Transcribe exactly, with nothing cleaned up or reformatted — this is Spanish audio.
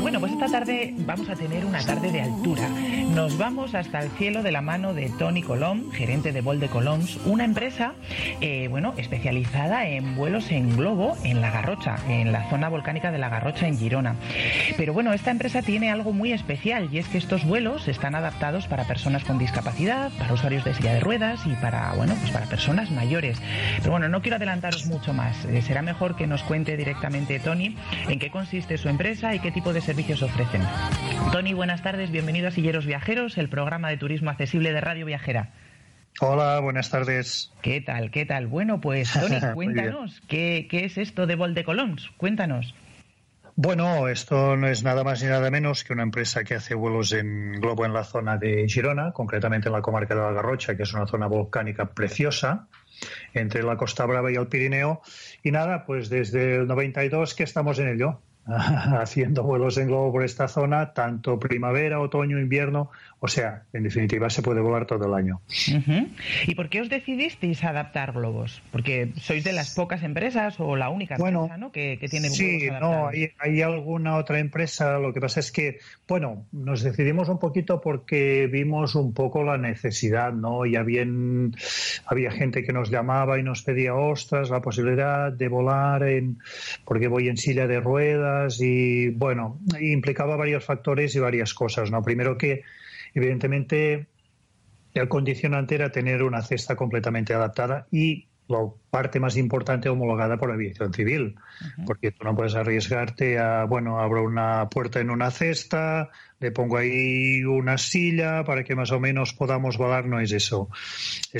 Bueno, pues esta tarde vamos a tener una tarde de altura. Nos vamos hasta el cielo de la mano de Toni Colom, gerente de Vol de Coloms, una empresa eh, bueno, especializada en vuelos en globo en La Garrocha, en la zona volcánica de La Garrocha, en Girona. Pero bueno, esta empresa tiene algo muy especial, y es que estos vuelos están adaptados para personas con discapacidad, para usuarios de silla de ruedas y para, bueno, pues para personas mayores. Pero bueno, no quiero adelantaros mucho más. Eh, será mejor que nos cuente directamente Toni en qué consiste su empresa y qué tipo de servicios ofrecen. Toni, buenas tardes, bienvenido a Silleros Viajeros, el programa de turismo accesible de Radio Viajera. Hola, buenas tardes. ¿Qué tal? ¿Qué tal? Bueno, pues Toni, cuéntanos, ¿qué, ¿qué es esto de Vol de Coloms? Cuéntanos. Bueno, esto no es nada más ni nada menos que una empresa que hace vuelos en globo en la zona de Girona, concretamente en la comarca de La Garrocha, que es una zona volcánica preciosa, entre la Costa Brava y el Pirineo. Y nada, pues desde el noventa y dos que estamos en ello, haciendo vuelos en globo por esta zona, tanto primavera, otoño, invierno, o sea, en definitiva se puede volar todo el año. Uh-huh. ¿Y por qué os decidisteis a adaptar globos? Porque sois de las pocas empresas o la única bueno, empresa, ¿no?, que, que tiene sí, globos adaptados. no, hay, hay alguna otra empresa. Lo que pasa es que, bueno, nos decidimos un poquito porque vimos un poco la necesidad, ¿no? Y había, había gente que nos llamaba y nos pedía, ostras, la posibilidad de volar en, porque voy en silla de ruedas. Y bueno, implicaba varios factores y varias cosas, ¿no? Primero que, evidentemente, el condicionante era tener una cesta completamente adaptada y la parte más importante, homologada por aviación civil, uh-huh. Porque tú no puedes arriesgarte a, bueno, abro una puerta en una cesta, le pongo ahí una silla para que más o menos podamos volar. No es eso. Es